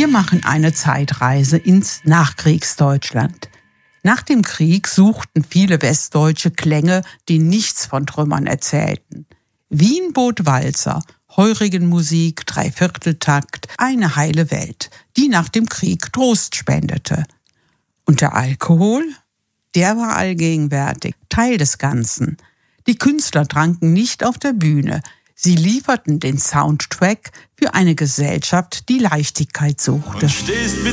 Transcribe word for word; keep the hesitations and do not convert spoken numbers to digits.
Wir machen eine Zeitreise ins Nachkriegsdeutschland. Nach dem Krieg suchten viele Westdeutsche Klänge, die nichts von Trümmern erzählten. Wien bot Walzer, Heurigenmusik, Dreivierteltakt, eine heile Welt, die nach dem Krieg Trost spendete. Und der Alkohol? Der war allgegenwärtig, Teil des Ganzen. Die Künstler tranken nicht auf der Bühne. Sie lieferten den Soundtrack für eine Gesellschaft, die Leichtigkeit suchte. Und stehst mit